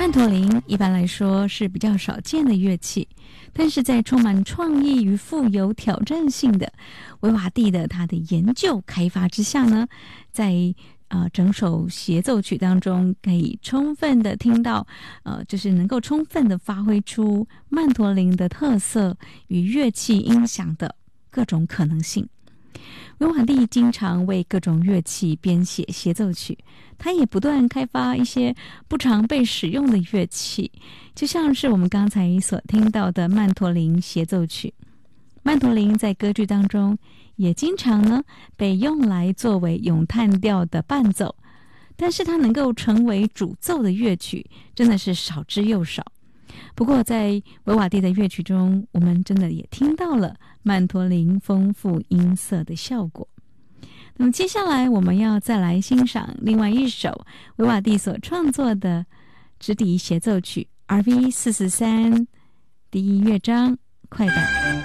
曼陀林一般来说是比较少见的乐器，但是在充满创意与富有挑战性的维瓦蒂的他的研究开发之下呢，在整首协奏曲当中可以充分的听到就是能够充分的发挥出曼陀林的特色与乐器音响的各种可能性。维瓦蒂经常为各种乐器编写协奏曲，他也不断开发一些不常被使用的乐器，就像是我们刚才所听到的曼陀林协奏曲。曼陀林在歌剧当中也经常呢被用来作为咏叹调的伴奏，但是它能够成为主奏的乐曲真的是少之又少。不过在维瓦蒂的乐曲中，我们真的也听到了曼陀林丰富音色的效果。那么接下来我们要再来欣赏另外一首维瓦蒂所创作的直笛协奏曲 RV 443第一乐章快板。